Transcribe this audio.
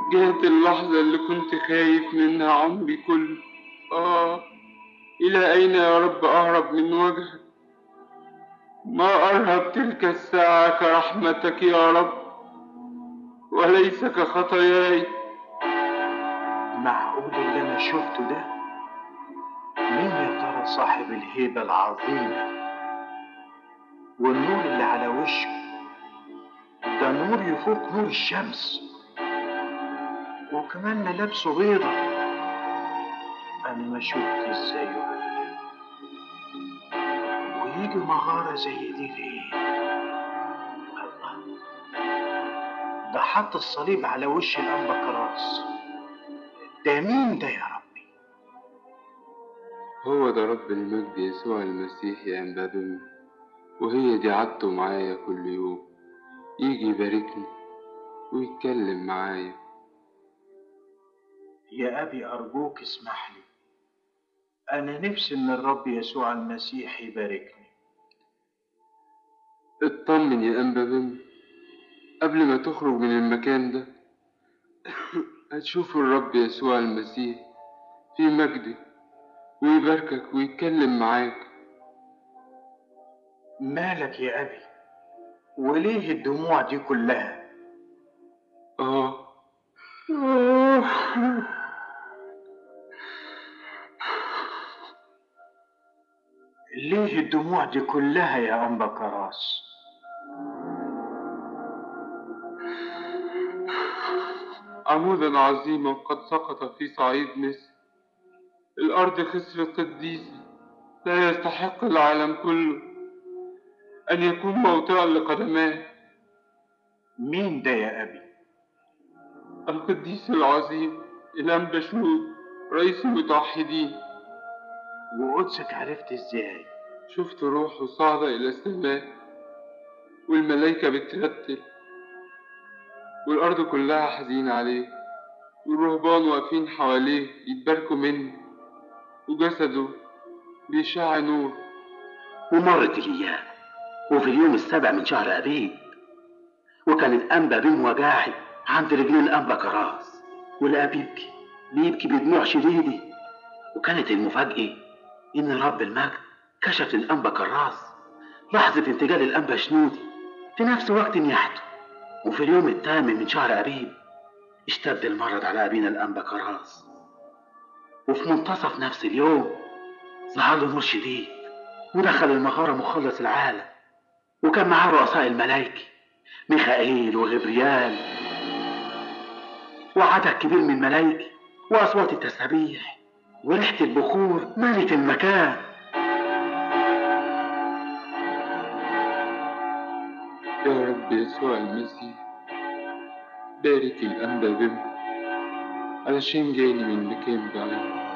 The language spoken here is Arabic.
جات اللحظة اللي كنت خايف منها عمري كله. إلى أين يا رب أهرب من وجهك؟ ما أرهب تلك الساعة كرحمتك يا رب، وليس كخطاياي. معقول اللي انا شفته ده؟ مين يا ترى صاحب الهيبة العظيمة والنور اللي على وشه؟ ده نور يفوق نور الشمس، وكمان ملابسه بيضة. انا ما شفتش زيه ابدا. ويجي مغارة زي دي ليه؟ الله، ده حط الصليب على وش الانبا كراس. ده مين ده يا ربي؟ هو ده رب المجد يسوع المسيح يا أنبابم، وهي دي عادته معايا كل يوم، يجي يباركني ويتكلم معايا. يا ابي ارجوك اسمح لي، انا نفسي ان الرب يسوع المسيح يباركني. اطمن يا أنبابم، قبل ما تخرج من المكان ده هتشوف الرب يسوع المسيح في مجده ويباركك ويتكلم معاك. مالك يا ابي؟ وليه الدموع دي كلها؟ آه آه ليه الدموع دي كلها يا أنبا كراس؟ عمودا عظيما قد سقط في صعيد مصر، الأرض خسرت قديسي، لا يستحق العالم كله أن يكون موطئا لقدماه. مين ده يا أبي؟ القديس العظيم الأنبا شنود، رئيس المتوحدين. وقدسك عرفت ازاي؟ شفت روحه صاعدة إلى السماء، والملايكة بترتل، والأرض كلها حزينة عليه، والرهبان واقفين حواليه يتباركوا منه، وجسده بيشع نور. ومرت الأيام، وفي اليوم السابع من شهر أبيب، وكان الأنبا بين وجاعي عند رجلين الأنبا كراس، ولقى بيبكي بدموع شديدة. وكانت المفاجأة إن رب المجد كشف للأنبا كراس لحظة انتقال الأنبا شنودي في نفس وقت نياحته. وفي اليوم الثامن من شهر أبيب اشتد المرض على أبينا الأنبا كراس، وفي منتصف نفس اليوم ظهر له نور شديد ودخل المغارة مخلص العالم، وكان معاه رؤساء الملائكة ميخائيل وغبريال وعدد كبير من الملائكة وأصوات التسابيح وريحة البخور ملت المكان. يا رب يسوع المسيح، بارك الأنبا بم علشان جاني من مكان بعيد.